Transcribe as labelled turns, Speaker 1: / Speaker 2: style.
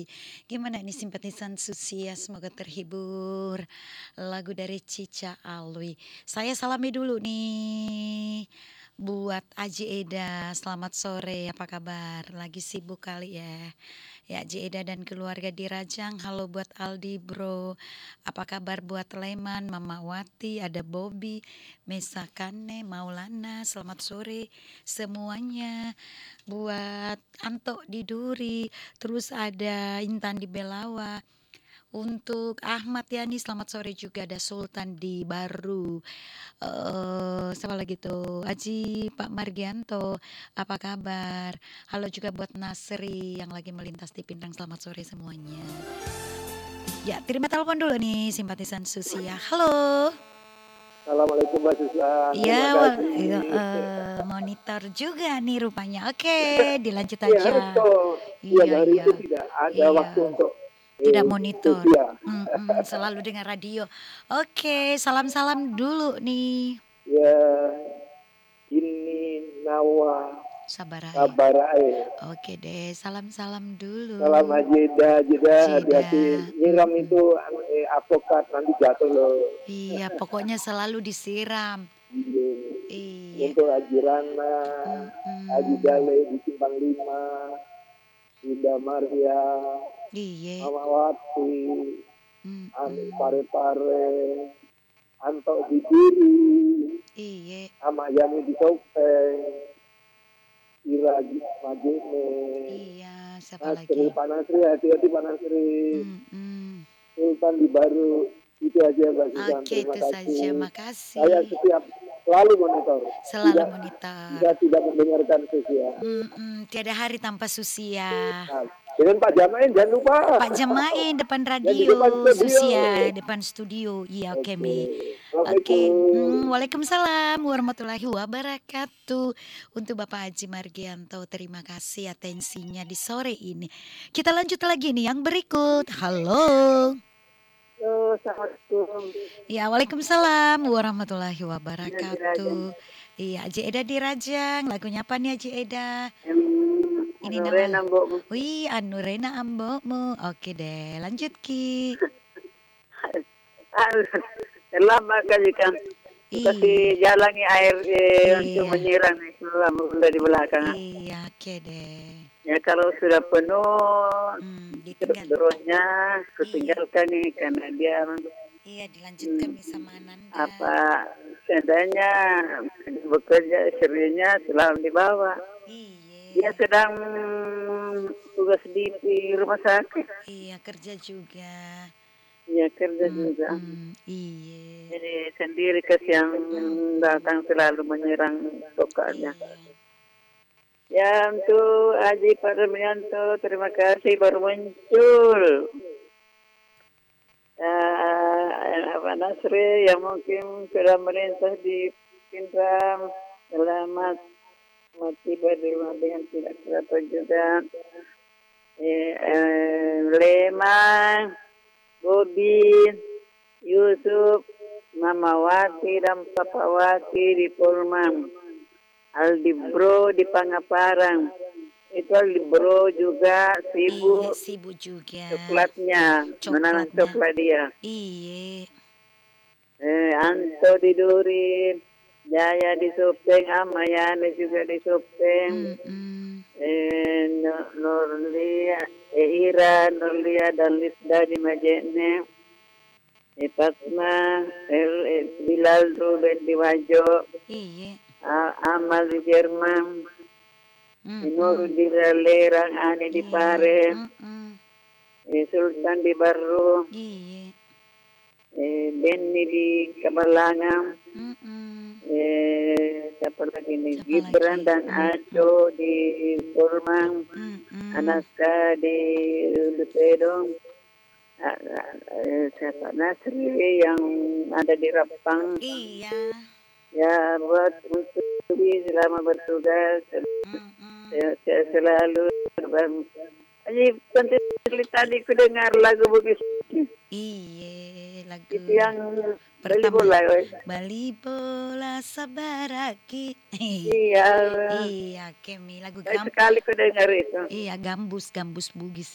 Speaker 1: pagi. Gimana nih simpatisan Susia? Semoga terhibur. Lagu dari Cica Alwi. Saya salami dulu nih buat Aji Eda. Selamat sore, apa kabar? Lagi sibuk kali ya. Ya, Aji Eda dan keluarga di Rajang. Halo buat Aldi Bro. Apa kabar buat Leman, Mama Wati, ada Bobby, Mesa Kane, Maulana. Selamat sore semuanya. Buat Anto di Duri, terus ada Intan di Belawa. Untuk Ahmad Yani selamat sore juga, ada Sultan di Baru. Siapa lagi tuh? Aji Pak Margianto, apa kabar? Halo juga buat Nasri yang lagi melintas di Pindang, selamat sore semuanya. Ya, terima telepon dulu nih simpatisan Susia. Halo.
Speaker 2: Assalamualaikum Mbak Susan,
Speaker 1: Iya,
Speaker 2: terima
Speaker 1: iya,
Speaker 2: kasih.
Speaker 1: monitor juga nih rupanya. Oke, dilanjut
Speaker 2: Iya
Speaker 1: aja.
Speaker 2: betul, tiap
Speaker 1: Iya,
Speaker 2: hari
Speaker 1: iya,
Speaker 2: itu tidak ada
Speaker 1: iya.
Speaker 2: waktu untuk
Speaker 1: Tidak monitor.
Speaker 2: sosial.
Speaker 1: Selalu dengar radio. Oke, salam-salam dulu nih.
Speaker 2: Ya, ini Nawa
Speaker 1: Sabarae.
Speaker 2: Sabarae.
Speaker 1: Oke deh, salam-salam
Speaker 2: Salam
Speaker 1: dulu.
Speaker 2: Jeda,
Speaker 1: Jeda.
Speaker 2: hati-hati. Nyiram itu avokat nanti jatuh loh.
Speaker 1: Iya, pokoknya selalu disiram.
Speaker 2: Ini
Speaker 1: Iya.
Speaker 2: untuk Haji Rana, Haji
Speaker 1: Mm-mm.
Speaker 2: Dale di Simpang 5, Bunda Maria,
Speaker 1: Iya.
Speaker 2: Mama Wati, Ani
Speaker 1: Mm-mm.
Speaker 2: Pare-Pare, Anto di Diri,
Speaker 1: Iya.
Speaker 2: sama Yani di Topeng, Ira di Majene,
Speaker 1: Iya, siapa lagi?
Speaker 2: Nasri, Pak Nasri, hati-hati Pak Nasri,
Speaker 1: Mm-mm.
Speaker 2: Sultan di Baru, itu aja Mbak Susan,
Speaker 1: Oke,
Speaker 2: terima
Speaker 1: itu saja.
Speaker 2: kasih. Saya
Speaker 1: Makasih.
Speaker 2: setiap selalu monitor,
Speaker 1: Selalu
Speaker 2: tidak
Speaker 1: monitor.
Speaker 2: jika tidak mendengarkan sosial.
Speaker 1: Tiada hari tanpa Susia.
Speaker 2: Nah, dengan Pak Jamain jangan lupa.
Speaker 1: Pak Jemain depan
Speaker 2: Yang di depan
Speaker 1: radio,
Speaker 2: studio.
Speaker 1: Susia depan studio. Iya, oke
Speaker 2: Oke,
Speaker 1: Mi. Oke,
Speaker 2: Assalamualaikum.
Speaker 1: Waalaikumsalam warahmatullahi wabarakatuh. Untuk Bapak Haji Margianto, terima kasih atensinya di sore ini. Kita lanjut lagi nih yang berikut. Halo.
Speaker 2: Halo, Assalamualaikum.
Speaker 1: Ya, Waalaikumsalam warahmatullahi
Speaker 2: Ini Diraja.
Speaker 1: wabarakatuh. Iya, Haji Eda di Rajang. Lagunya apa nih Haji Eda? Ini nama.
Speaker 2: Nurena Mbok.
Speaker 1: Wih, Anurena Ambokmu. Oke deh, lanjut Ki.
Speaker 2: Lama kali kan
Speaker 1: Ih,
Speaker 2: kasih jalannya air untuk
Speaker 1: iya,
Speaker 2: menyiram selama bunda di belakang.
Speaker 1: iya, oke deh.
Speaker 2: Ya kalau sudah penuh terus
Speaker 1: Ditinggal.
Speaker 2: drone-nya
Speaker 1: Iya,
Speaker 2: ketinggalkan nih karena dia
Speaker 1: iya dilanjutkan
Speaker 2: hmm,
Speaker 1: nih sama Ananda.
Speaker 2: apa seandainya bekerja istrinya selalu dibawa. Dia
Speaker 1: Iya,
Speaker 2: sedang tugas di rumah sakit.
Speaker 1: iya kerja juga.
Speaker 2: Ya kerja juga.
Speaker 1: Iya,
Speaker 2: Jadi sendiri yang datang selalu menyerang tokonya.
Speaker 1: iya.
Speaker 2: Ya untuk Aji Parmianto terima kasih baru muncul. Apa Nasri yang mungkin sudah merintah di Pinram selamat tiba di rumah dengan tidak terapa juga. Leman, Bobi, Yusuf, Mama Wati dan Papa Wati di Purman. Aldi Bro di Pangaparang. Itu Aldi Bro juga
Speaker 1: Iya,
Speaker 2: sibuk
Speaker 1: sibuk juga.
Speaker 2: coklatnya, menanam
Speaker 1: Coklatnya.
Speaker 2: coklat dia.
Speaker 1: Iya.
Speaker 2: Anto di Duri, Jaya di Sopeng, Amayane juga di Sopeng.
Speaker 1: Mm-mm.
Speaker 2: Nurlia, Ira, Nurlia dan Lisda di Majene. Fatma, Bilal Ruben di Wajo.
Speaker 1: Iya.
Speaker 2: Amal di Jerman, Nur
Speaker 1: Mm-mm.
Speaker 2: di Lerang, Ani di
Speaker 1: Iya.
Speaker 2: Pare,
Speaker 1: Mm-mm.
Speaker 2: Sultan di Baru,
Speaker 1: Iya.
Speaker 2: Benny di Kabalangan,
Speaker 1: Mm-mm.
Speaker 2: siapa lagi nih?
Speaker 1: Siapa
Speaker 2: Gibran
Speaker 1: lagi?
Speaker 2: dan Aco di Burmang,
Speaker 1: Mm-mm.
Speaker 2: Anaska di Lutedong, siapa Nasri yang ada di Rapang.
Speaker 1: Iya.
Speaker 2: Ya buat untuk selama bertugas.
Speaker 1: Mm-mm.
Speaker 2: Saya selalu Aji penting tadi ku dengar lagu Bugis
Speaker 1: Iya, lagu
Speaker 2: itu yang beli
Speaker 1: pertama
Speaker 2: bola.
Speaker 1: Bali Bola Sabaraki.
Speaker 2: Iya,
Speaker 1: Iya, Kemi lagu
Speaker 2: baik sekali ku dengar itu.
Speaker 1: Iya, Gambus Bugis.